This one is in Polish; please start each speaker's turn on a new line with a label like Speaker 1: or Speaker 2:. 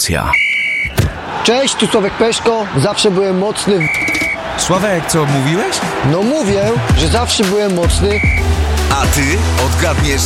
Speaker 1: Autopromocja.
Speaker 2: Cześć, tu Sławek Peszko. Zawsze byłem mocny
Speaker 1: Sławek, co mówiłeś?
Speaker 2: No mówię, że zawsze byłem mocny.
Speaker 3: A ty odgadniesz